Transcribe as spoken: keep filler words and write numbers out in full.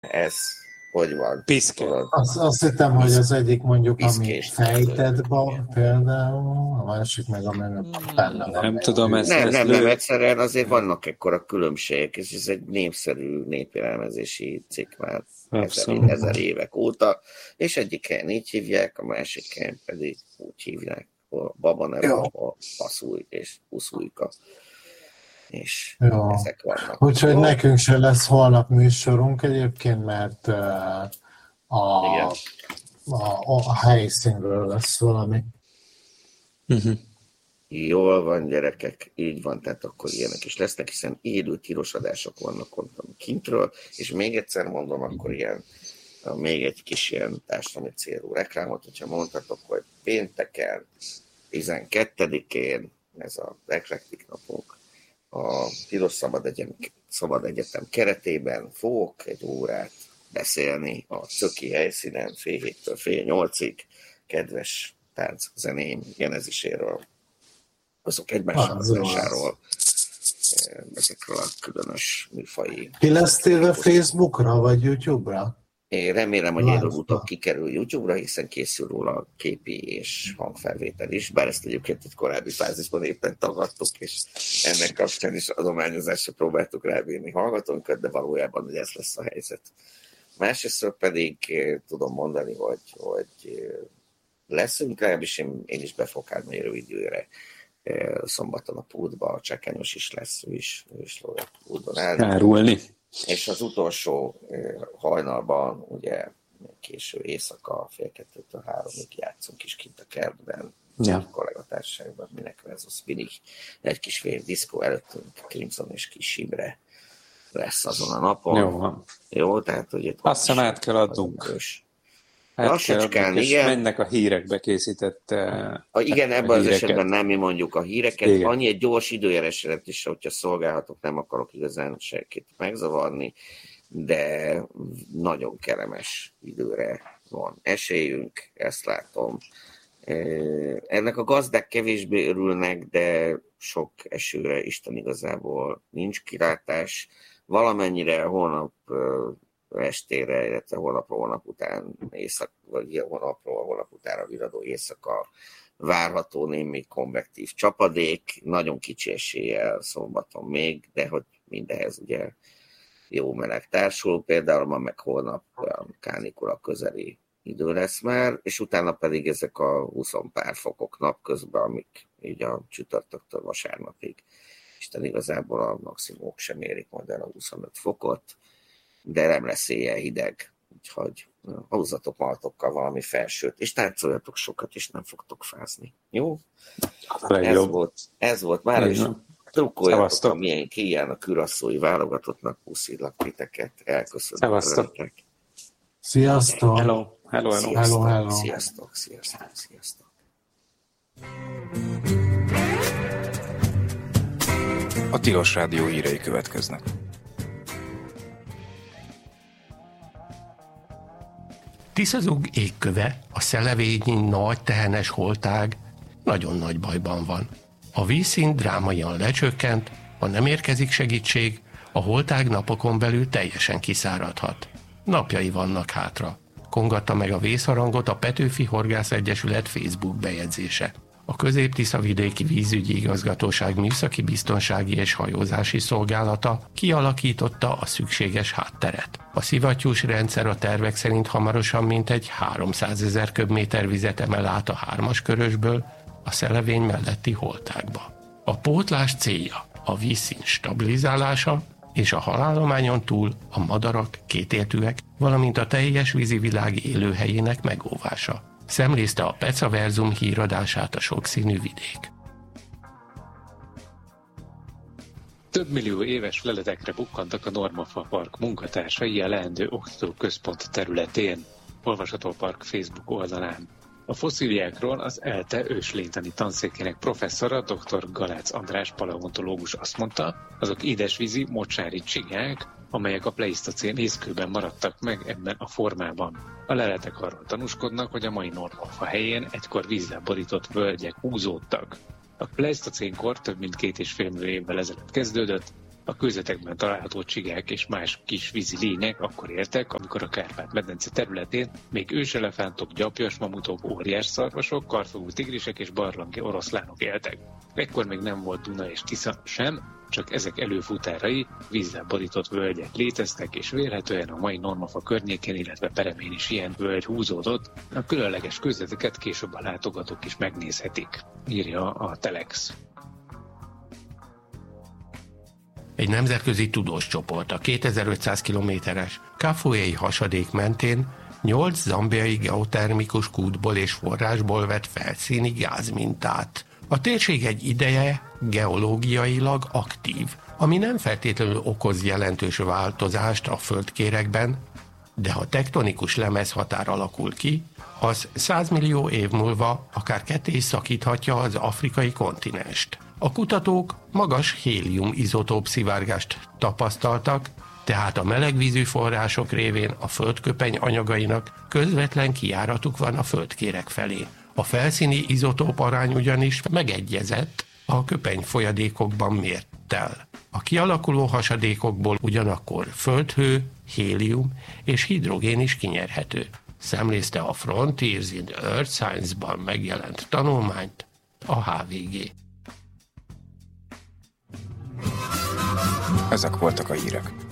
Ez hogy van? Piszke. Azt, azt hittem, hogy az egyik mondjuk, ami fejtedban például, a másik meg a benne van. Nem tudom, ezt Nem, ezt nem, lő... nem, egyszerűen azért vannak ekkora különbségek, és ez egy népszerű népjellemezési cikk már ezer, ezer évek óta, és egyik helyen így hívják, a másik helyen pedig úgy hívják, a baba nem a passzúj és uszújka. És jó. Ezek vannak. Úgyhogy nekünk se lesz holnap műsorunk egyébként, mert uh, a, a, a helyszínről lesz valami. Uh-huh. Jól van, gyerekek, így van, tehát akkor ilyenek is lesznek, hiszen élő tilos adások vannak ott kintről, és még egyszer mondom, akkor ilyen, még egy kis ilyen társadalmi célú reklámot, hogyha mondhatok, hogy pénteken, tizenkettedikén, ez a eklektik napunk, a Tilos Szabad, Egyetem, Szabad Egyetem keretében fogok egy órát beszélni a Cöki helyszínen fél héttől fél nyolcig kedves tánc zeném geneziséről, azok egymásáról, ezekről a különös műfai. Ki lesz téve Facebookra vagy YouTube-ra? Én remélem, hogy előbb-utóbb kikerül YouTube-ra, hiszen készül róla képi és hangfelvétel is, bár ezt egyébként egy korábbi fázisban éppen tagadtuk, és ennek kapcsán is adományozásra próbáltuk rábírni hallgatónkat, de valójában hogy ez lesz a helyzet. Másrészt pedig tudom mondani, hogy, hogy leszünk, legalábbis én, én is be fogok állni egy rövid időre szombaton a pultba, a Csekányos is lesz, ő is, ő is lóra pultban állni. Árulni. És az utolsó hajnalban, ugye késő éjszaka, fél kettőtől háromig játszunk is kint a kertben, ja. A kollégatársaságban, minek versus mindig egy kis fél diszkó előttünk, Crimson és Kis Imre lesz azon a napon. Jó, Jó, tehát hogy azt hiszem át kell adnunk. Lassacskán, igen. Mennek a hírekbe készített a, Igen, ebben az esetben nem mi mondjuk a híreket. Igen. Annyi egy gyors időjárásra is, hogyha szolgálhatok, nem akarok igazán senkit megzavarni, de nagyon kellemes időre van esélyünk, ezt látom. Ennek a gazdák kevésbé örülnek, de sok esőre Isten igazából nincs kilátás. Valamennyire holnap estére, illetve holnapról holnap után éjszak, vagy holnapról holnap utára viradó éjszaka várható némi konvektív csapadék, nagyon kicsi eséllyel szombaton még, de hogy mindehez ugye jó meleg társul, például ma meg holnap olyan kánikula közeli idő lesz már, és utána pedig ezek a húsz pár fokok napközben, amik így a csütörtöktől vasárnapig, Isten igazából a maximumok sem érik majd el a huszonöt fokot, de nem lesz éjjel hideg, úgyhogy húzzatok malatokkal valami felsőt, és táncoljatok sokat, és nem fogtok fázni. Jó? Ez volt, ez volt már, és trukkoljatok, amilyen kijön a kürasszói válogatottnak, puszillak titeket, elköszönöm. Szevasztok. Sziasztok. Hello, hello, hello. Sziasztok, hello, hello. Sziasztok, sziasztok, sziasztok. A Tilos Rádió hírei következnek. Tiszazug égköve, a szelevényi nagy tehenes holtág nagyon nagy bajban van. A vízszint drámaian lecsökkent, ha nem érkezik segítség, a holtág napokon belül teljesen kiszáradhat. Napjai vannak hátra. Kongatta meg a vészharangot a Petőfi Horgász Egyesület Facebook bejegyzése. A Közép-Tiszavidéki Vízügyi Igazgatóság Műszaki Biztonsági és Hajózási Szolgálata kialakította a szükséges hátteret. A szivattyús rendszer a tervek szerint hamarosan mintegy háromszázezer köbméter vizet emel át a hármas körösből a szelevény melletti holtágba. A pótlás célja a vízszint stabilizálása és a halálományon túl a madarak, kétéltűek, valamint a teljes vízivilág élőhelyének megóvása. Szemlézte a Pecaverzum híradását a sokszínű vidék. Több millió éves leletekre bukkantak a Normafa Park munkatársai a leendő oktatóközpont területén, olvasható a park Facebook oldalán. A fosszíliákról az ELTE őslénytani tanszékének professzora, dr. Galác András paleontológus azt mondta, azok édesvízi mocsári csigák, amelyek a pleisztocén észkőben maradtak meg ebben a formában. A leletek arról tanúskodnak, hogy a mai Normafa helyén egykor vízzel borított völgyek húzódtak. A pleisztocénkor több mint két és fél millió évvel ezelőtt kezdődött, A kőzetekben található csigák és más kis vízi lények akkor éltek, amikor a Kárpát-medence területén még őselefántok, gyapjas mamutok, óriás szarvasok, karfogú tigrisek és barlangi oroszlánok éltek. Ekkor még nem volt Duna és Tisza sem, csak ezek előfutárai, vízzel borított völgyek léteztek, és vélhetően a mai Normafa környékén, illetve Peremén is ilyen völgy húzódott. A különleges kőzeteket később a látogatók is megnézhetik, írja a Telex. Egy nemzetközi tudós csoport a kétezer-ötszáz kilométeres Kafuei hasadék mentén nyolc zambiai geotermikus kútból és forrásból vett felszíni gázmintát. A térség egy ideje geológiailag aktív, ami nem feltétlenül okoz jelentős változást a földkéregben, de ha tektonikus lemezhatár alakul ki, az száz millió év múlva akár ketté is szakíthatja az afrikai kontinenst. A kutatók magas hélium-izotóp szivárgást tapasztaltak, tehát a melegvízű források révén a földköpeny anyagainak közvetlen kijáratuk van a földkéreg felé. A felszíni izotóp arány ugyanis megegyezett a köpeny folyadékokban mérttel. A kialakuló hasadékokból ugyanakkor földhő, hélium és hidrogén is kinyerhető. Szemlézte a Frontiers in the Earth Science-ban megjelent tanulmányt a há vé gé. Ezek voltak a hírek.